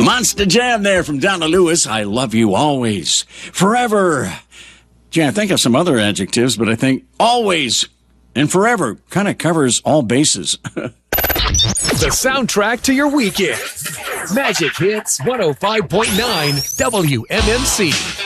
Monster Jam there from Donna Lewis. I love you always. Forever. Gee, I think of some other adjectives, but I think always and forever kind of covers all bases. The soundtrack to your weekend. Magic Hits 105.9 WMMC.